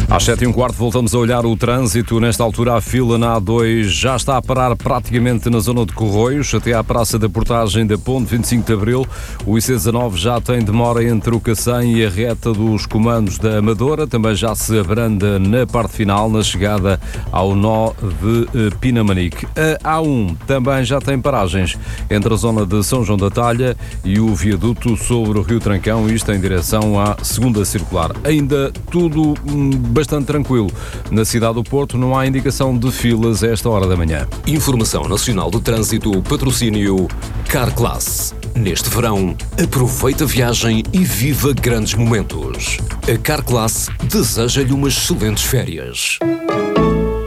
Às 7h15 voltamos a olhar o trânsito. Nesta altura a fila na A2 já está a parar praticamente na zona de Corroios, até à Praça da Portagem da Ponte 25 de Abril. O IC19 já tem demora entre o Cacém e a reta dos comandos da Amadora. Também já se abranda na parte final, na chegada ao nó de Pinamanique. A A1 também já tem paragens entre a zona de São João da Talha e o viaduto sobre o Rio Trancão, isto em direção à segunda circular. Ainda tudo bastante tranquilo. Na cidade do Porto não há indicação de filas a esta hora da manhã. Informação Nacional do Trânsito, patrocínio Carclass. Neste verão, aproveita a viagem e viva grandes momentos. A Carclass deseja-lhe umas excelentes férias.